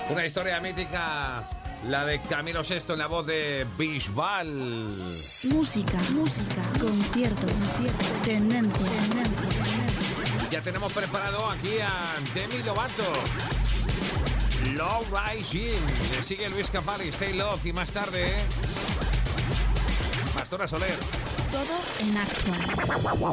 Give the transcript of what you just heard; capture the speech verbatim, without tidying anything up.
Una historia mítica, la de Camilo Sesto en la voz de Bisbal. Música, música, concierto, concierto, tendencia, tendencia. Ya tenemos preparado aquí a Demi Lovato. Low Rising. Le sigue Luis Capaldi, Stay Love. Y más tarde, Pastora Soler. Todo en Actual.